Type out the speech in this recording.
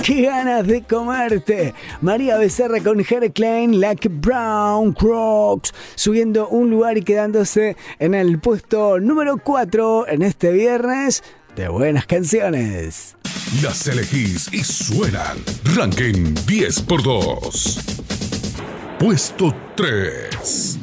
¡Qué ganas de comerte! María Becerra con Harry Klein, Like Brown Crocs, subiendo un lugar y quedándose en el puesto número 4 en este viernes de buenas canciones. Las elegís y suenan. Ranking 10x2. Puesto 3.